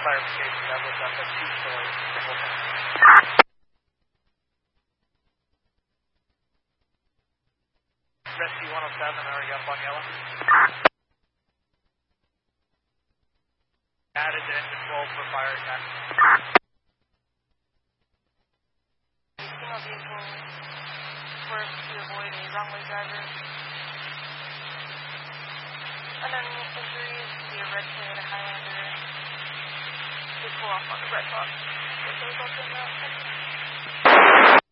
clarification, that was up a two-story single family. Rescue 107, are you up on yellow? Added to engine 12 for fire attack. Female vehicle works to avoid a wrong-way driver. Unknown injuries to be a red plate and a Highlander. They pull off on the red box.